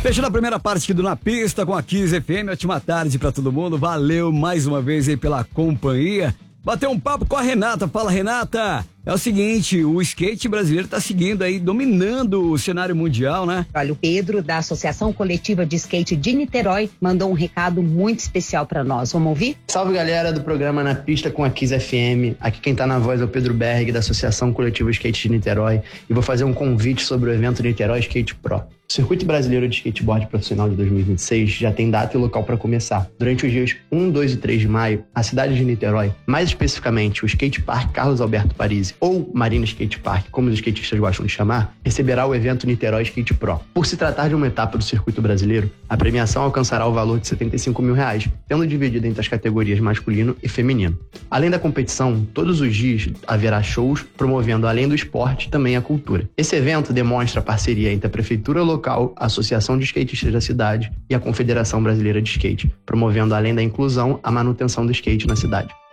Fechando a primeira parte aqui do Na Pista com a Kiss FM, ótima tarde pra todo mundo, valeu mais uma vez aí pela companhia. Bateu um papo com a Renata, fala Renata, é o seguinte, o skate brasileiro tá seguindo aí, dominando o cenário mundial, né? Olha, o Pedro, da Associação Coletiva de Skate de Niterói, mandou um recado muito especial pra nós, vamos ouvir? Salve galera do programa Na Pista com a Kiss FM, aqui quem tá na voz é o Pedro Berg, da Associação Coletiva de Skate de Niterói, e vou fazer um convite sobre o evento Niterói Skate Pro. O Circuito Brasileiro de Skateboard Profissional de 2026 já tem data e local para começar. Durante os dias 1, 2 e 3 de maio, a cidade de Niterói, mais especificamente o Skate Park Carlos Alberto Parisi, ou Marina Skate Park, como os skatistas gostam de chamar, receberá o evento Niterói Skate Pro. Por se tratar de uma etapa do circuito brasileiro, a premiação alcançará o valor de R$75 mil, tendo dividido entre as categorias masculino e feminino. Além da competição, todos os dias haverá shows promovendo, além do esporte, também a cultura. Esse evento demonstra a parceria entre a Prefeitura Local, a Associação de Skatistas da cidade e a Confederação Brasileira de Skate, promovendo, além da inclusão, a manutenção do skate na cidade.